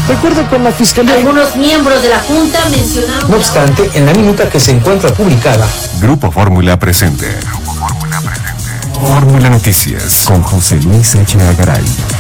De acuerdo con la Fiscalía, algunos miembros de la Junta mencionaron... No obstante, en la minuta que se encuentra publicada, Grupo Fórmula presente. Fórmula Noticias con José Luis Echeagaray.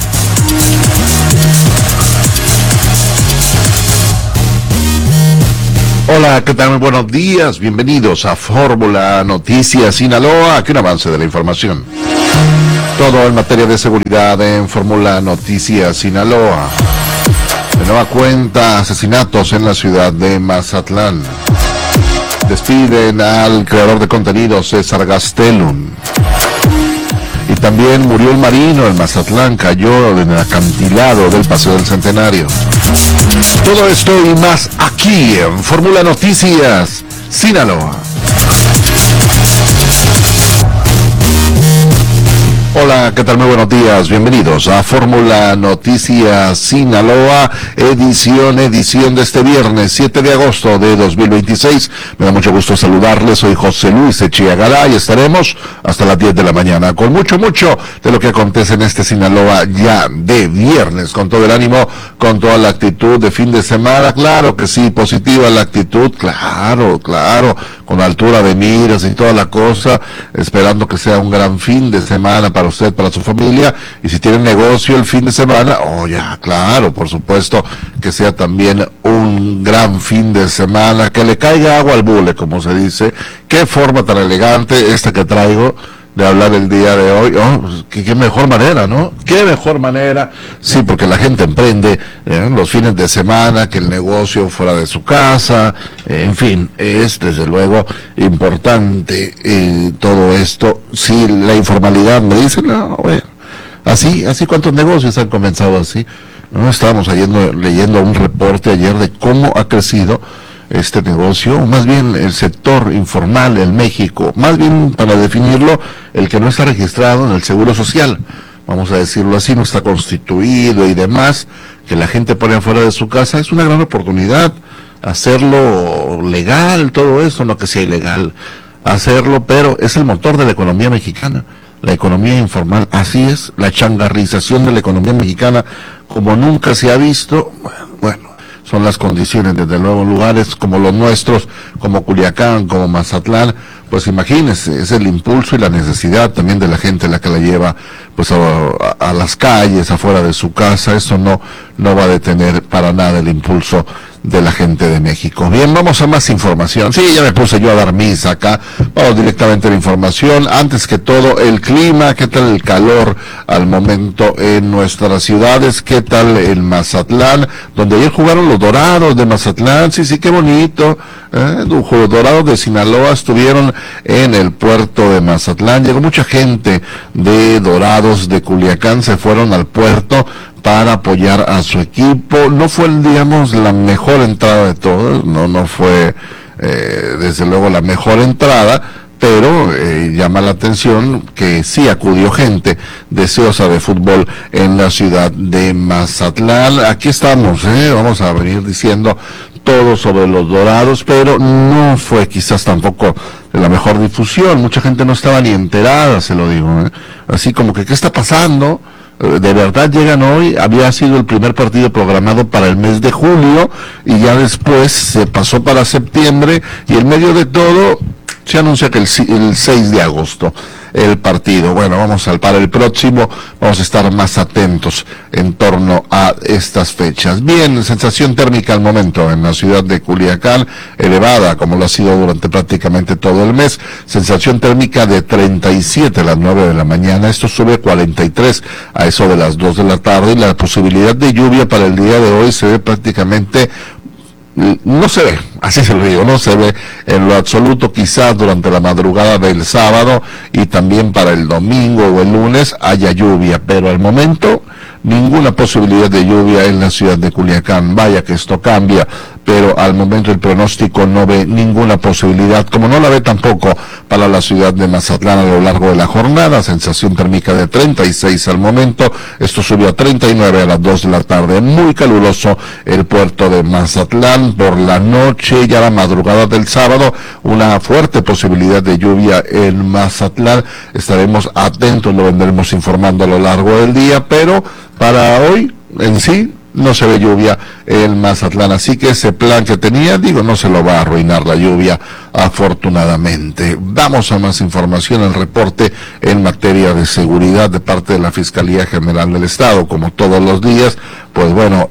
Hola, ¿qué tal? Muy buenos días. Bienvenidos a Fórmula Noticias Sinaloa. Aquí un avance de la información. Todo en materia de seguridad en Fórmula Noticias Sinaloa. De nueva cuenta, asesinatos en la ciudad de Mazatlán. Despiden al creador de contenido César Gastelum. Y también murió el marino en Mazatlán, cayó en el acantilado del Paseo del Centenario. Todo esto y más aquí en Fórmula Noticias Sinaloa. Hola, ¿qué tal? Muy buenos días, bienvenidos a Fórmula Noticias Sinaloa, edición de este viernes 7 de agosto de 2026. Me da mucho gusto saludarles, soy José Luis Echeagaray y estaremos hasta las 10 de la mañana con mucho de lo que acontece en este Sinaloa ya de viernes, con todo el ánimo, con toda la actitud de fin de semana. Claro que sí, positiva la actitud, claro, con altura de miras y toda la cosa, esperando que sea un gran fin de semana para usted, para su familia, y si tiene negocio el fin de semana, claro, por supuesto, que sea también un gran fin de semana, que le caiga agua al bule, como se dice. Qué forma tan elegante esta que traigo de hablar el día de hoy. Qué mejor manera, ¿no? Qué mejor manera. Sí, porque la gente emprende los fines de semana, que el negocio fuera de su casa, en fin, es desde luego importante todo esto. Sí, la informalidad, me dicen, así cuántos negocios han comenzado así. No, estábamos leyendo un reporte ayer de cómo ha crecido este negocio, más bien el sector informal en México, más bien para definirlo, el que no está registrado en el Seguro Social, vamos a decirlo así, no está constituido y demás, que la gente pone afuera de su casa. Es una gran oportunidad hacerlo legal, todo eso, no que sea ilegal, hacerlo, pero es el motor de la economía mexicana, la economía informal, así es, la changarrización de la economía mexicana como nunca se ha visto. Bueno, son las condiciones, desde luego, lugares como los nuestros, como Culiacán, como Mazatlán, pues imagínense, es el impulso y la necesidad también de la gente la que la lleva pues a las calles, afuera de su casa. Eso no va a detener para nada el impulso de la gente de México. Bien, vamos a más información. Sí, ya me puse yo a dar misa acá. Vamos directamente a la información. Antes que todo, el clima, ¿qué tal el calor al momento en nuestras ciudades? ¿Qué tal el Mazatlán? Donde ayer jugaron los Dorados de Mazatlán. Sí, qué bonito. Los Dorados de Sinaloa estuvieron en el puerto de Mazatlán. Llegó mucha gente de Dorados de Culiacán, se fueron al puerto para apoyar a su equipo. No fue, digamos, la mejor entrada de todas, no fue desde luego la mejor entrada, pero llama la atención que sí acudió gente deseosa de fútbol en la ciudad de Mazatlán. Aquí estamos, vamos a venir diciendo todo sobre los Dorados, pero no fue quizás tampoco de la mejor difusión. Mucha gente no estaba ni enterada, se lo digo, así como que ¿qué está pasando? De verdad llegan hoy. Había sido el primer partido programado para el mes de julio y ya después se pasó para septiembre, y en medio de todo se anuncia que el 6 de agosto el partido. Bueno, para el próximo vamos a estar más atentos en torno a estas fechas. Bien, sensación térmica al momento en la ciudad de Culiacán, elevada como lo ha sido durante prácticamente todo el mes. Sensación térmica de 37 a las 9 de la mañana. Esto sube a 43 a eso de las 2 de la tarde, y la posibilidad de lluvia para el día de hoy se ve prácticamente... no se ve, así se lo digo, no se ve en lo absoluto. Quizás durante la madrugada del sábado y también para el domingo o el lunes haya lluvia, pero al momento ninguna posibilidad de lluvia en la ciudad de Culiacán. Vaya que esto cambia, pero al momento el pronóstico no ve ninguna posibilidad, como no la ve tampoco para la ciudad de Mazatlán a lo largo de la jornada. Sensación térmica de 36 al momento, esto subió a 39 a las 2 de la tarde. Muy caluroso el puerto de Mazatlán. Por la noche, ya la madrugada del sábado, una fuerte posibilidad de lluvia en Mazatlán. Estaremos atentos, lo vendremos informando a lo largo del día, pero para hoy en sí no se ve lluvia en Mazatlán, así que ese plan que tenía, no se lo va a arruinar la lluvia, afortunadamente. Vamos a más información, el reporte en materia de seguridad de parte de la Fiscalía General del Estado, como todos los días, pues bueno,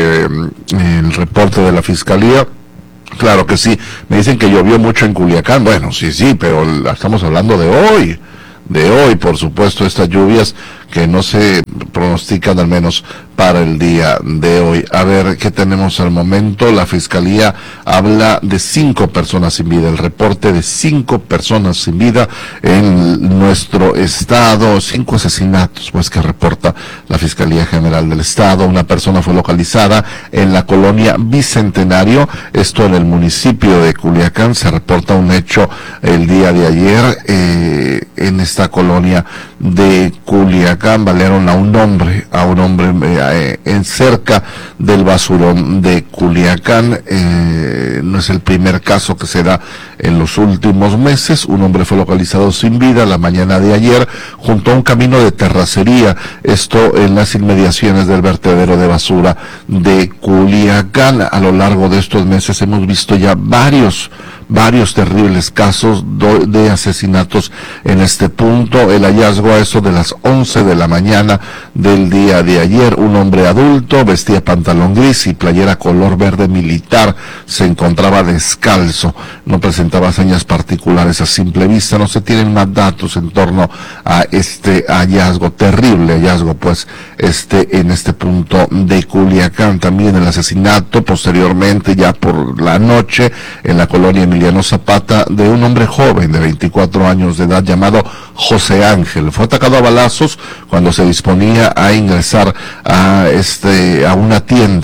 el reporte de la Fiscalía. Claro que sí, me dicen que llovió mucho en Culiacán, bueno, sí, pero estamos hablando de hoy, por supuesto, estas lluvias que no se pronostican al menos para el día de hoy. A ver, ¿qué tenemos al momento? La Fiscalía habla de 5 personas sin vida, el reporte de 5 personas sin vida en nuestro estado, 5 asesinatos, pues que reporta la Fiscalía General del Estado. Una persona fue localizada en la colonia Bicentenario, esto en el municipio de Culiacán. Se reporta un hecho el día de ayer, en esta colonia de Culiacán. Balearon a un hombre en cerca del basurón de Culiacán. No es el primer caso que se da en los últimos meses. Un hombre fue localizado sin vida la mañana de ayer junto a un camino de terracería, esto en las inmediaciones del vertedero de basura de Culiacán. A lo largo de estos meses hemos visto ya varios terribles casos de asesinatos en este punto. El hallazgo a eso de las 11 de la mañana del día de ayer, un hombre adulto, vestía pantalón gris y playera color verde militar, se encontraba descalzo, no presentaba señas particulares a simple vista. No se tienen más datos en torno a este hallazgo, terrible hallazgo, pues, en este punto de Culiacán. También el asesinato posteriormente, ya por la noche, en la colonia Emiliano Zapata, de un hombre joven de 24 años de edad llamado José Ángel. Fue atacado a balazos cuando se disponía a ingresar a una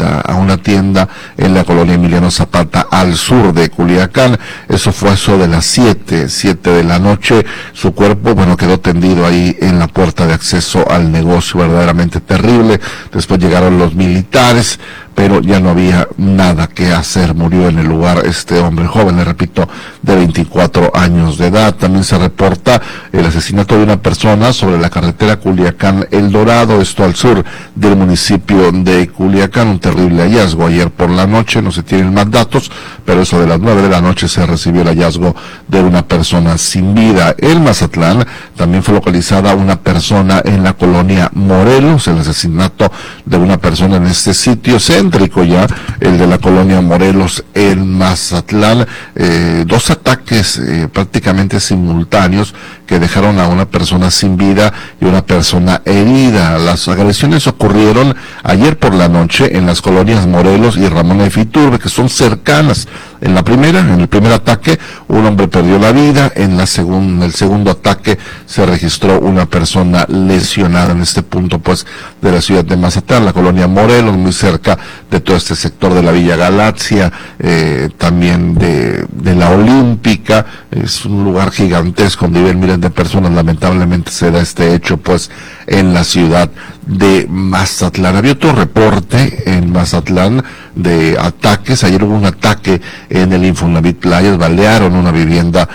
tienda en la colonia Emiliano Zapata, al sur de Culiacán. Eso fue eso de las 7 de la noche. Su cuerpo, quedó tendido ahí en la puerta de acceso al negocio, verdaderamente terrible. Después llegaron los militares, pero ya no había nada que hacer. Murió en el lugar este hombre joven, le repito, de 24 años de edad. También se reporta el asesinato de una persona sobre la carretera Culiacán-El Dorado, esto al sur del municipio de Culiacán. Un terrible hallazgo ayer por la noche, no se tienen más datos, pero eso de las 9 de la noche se recibió el hallazgo de una persona sin vida. En Mazatlán también fue localizada una persona en la colonia Morelos, el asesinato de una persona en este sitio céntrico ya, el de la colonia Morelos en Mazatlán. 2 ataques prácticamente simultáneos que dejaron a una persona sin vida y una persona herida. Las agresiones ocurrieron ayer por la noche en las colonias Morelos y Ramón F. Iturbe, que son cercanas. En el primer ataque, un hombre perdió la vida. En el segundo ataque se registró una persona lesionada en este punto, pues, de la ciudad de Mazatlán, la colonia Morelos, muy cerca de todo este sector de la Villa Galaxia, también de la Olímpica. Es un lugar gigantesco donde viven miles de personas. Lamentablemente se da este hecho, pues, en la ciudad de Mazatlán. Había otro reporte en Mazatlán de ataques. Ayer hubo un ataque en el Infonavit Playas, balearon una vivienda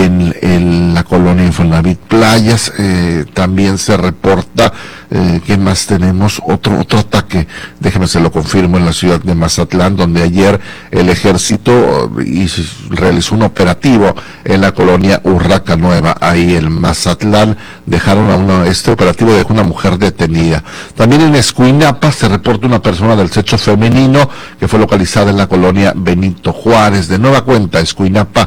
en la colonia Infonavit Playas. También se reporta, ¿qué más tenemos? Otro ataque, déjeme se lo confirmo, en la ciudad de Mazatlán, donde ayer el ejército realizó un operativo en la colonia Urraca Nueva, ahí en Mazatlán. Este operativo dejó una mujer detenida. También en Escuinapa se reporta una persona del sexo femenino que fue localizada en la colonia Benito Juárez. De nueva cuenta, Escuinapa,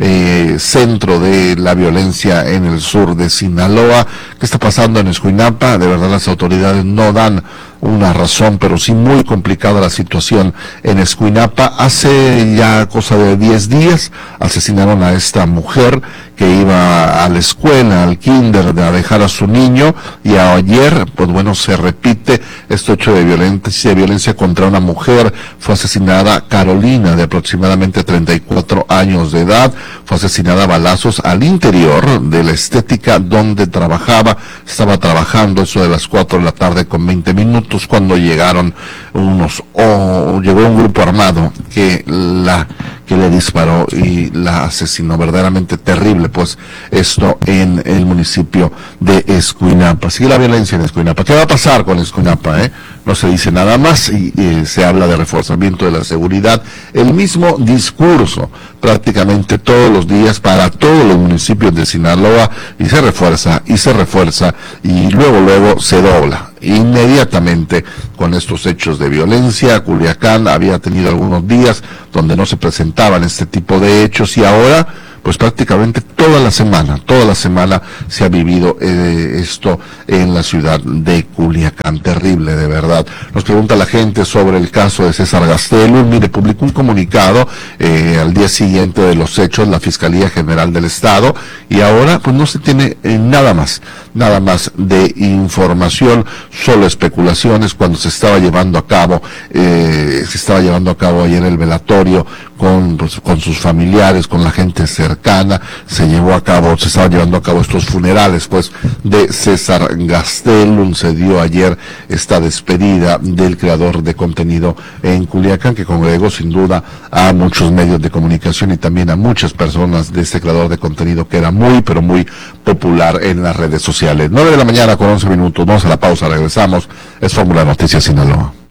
centro de la violencia en el sur de Sinaloa. ¿Qué está pasando en Escuinapa? De verdad las autoridades no dan una razón, pero sí muy complicada la situación en Escuinapa. Hace ya cosa de 10 días asesinaron a esta mujer que iba a la escuela, al kinder, a dejar a su niño, y ayer, pues bueno, se repite este hecho de violencia contra una mujer. Fue asesinada Carolina, de aproximadamente 34 años de edad. Fue asesinada a balazos al interior de la estética donde trabajaba. Estaba trabajando eso de las 4 de la tarde con 20 minutos cuando llegaron llegó un grupo armado que que le disparó y la asesinó. Verdaderamente terrible, pues, esto en el municipio de Escuinapa. Sigue la violencia en Escuinapa. ¿Qué va a pasar con Escuinapa, No se dice nada más y se habla de reforzamiento de la seguridad. El mismo discurso prácticamente todos los días para todos los municipios de Sinaloa, y se refuerza y luego se dobla inmediatamente con estos hechos de violencia. Culiacán había tenido algunos días donde no se presentaban este tipo de hechos y ahora pues prácticamente toda la semana se ha vivido esto en la ciudad de Culiacán. Terrible, de verdad. Nos pregunta la gente sobre el caso de César Gastelum. Mire, publicó un comunicado al día siguiente de los hechos la Fiscalía General del Estado, y ahora pues no se tiene nada más de información, solo especulaciones. Cuando se estaba llevando a cabo ayer el velatorio con sus familiares, con la gente cercana, se estaba llevando a cabo estos funerales pues de César Gastelum. Se dio ayer esta despedida del creador de contenido en Culiacán, que congregó sin duda a muchos medios de comunicación y también a muchas personas de este creador de contenido que era muy pero muy popular en las redes sociales. 9 de la mañana con 11 minutos, vamos a la pausa, regresamos. Es Fórmula Noticias Sinaloa.